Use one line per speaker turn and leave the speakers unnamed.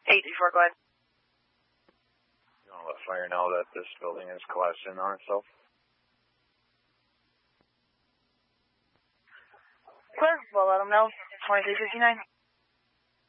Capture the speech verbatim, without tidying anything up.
eight two four, go ahead.
You want to let fire know that this building is collapsed in on itself?
Clear, we'll let them know. twenty-three fifty-nine.